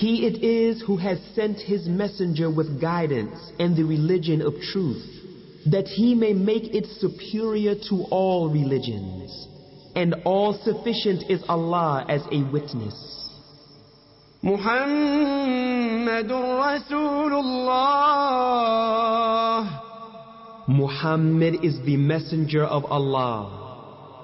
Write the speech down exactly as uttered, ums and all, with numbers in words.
He it is who has sent his messenger with guidance and the religion of truth, that he may make it superior to all religions. And all sufficient is Allah as a witness. Muhammadur Rasulullah. Muhammad is the messenger of Allah.